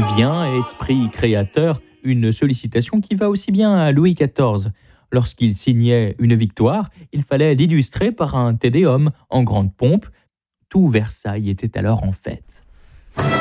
Viens, esprit créateur, une sollicitation qui va aussi bien à Louis XIV. Lorsqu'il signait une victoire, il fallait l'illustrer par un Te Deum en grande pompe. Tout Versailles était alors en fête.